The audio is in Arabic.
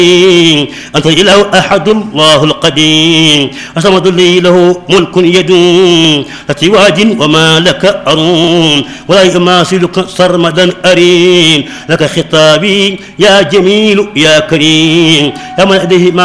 أنت الإله أحد الله القديم أصمد لي له ملك يدوم لتواج وما لك أروم ولا يماثلك سرمدا أريم لك خطابي يا جميل يا كريم يا من لديه